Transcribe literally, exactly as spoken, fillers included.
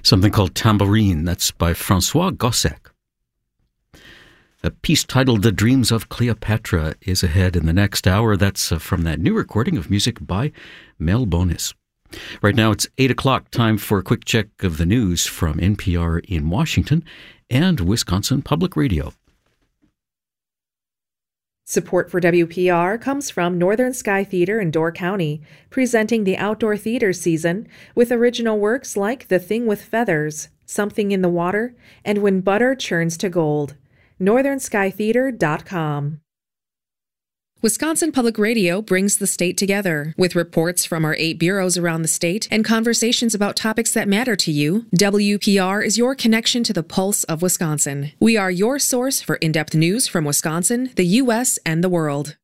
something called Tambourine. That's by Francois Gossec. A piece titled The Dreams of Cleopatra is ahead in the next hour. That's uh, from that new recording of music by Mel Bonis. Right now it's eight o'clock, time for a quick check of the news from N P R in Washington and Wisconsin Public Radio. Support for W P R comes from Northern Sky Theater in Door County, presenting the outdoor theater season with original works like The Thing with Feathers, Something in the Water, and When Butter Churns to Gold. northern sky theater dot com. Wisconsin Public Radio brings the state together. With reports from our eight bureaus around the state and conversations about topics that matter to you, W P R is your connection to the pulse of Wisconsin. We are your source for in-depth news from Wisconsin, the U S, and the world.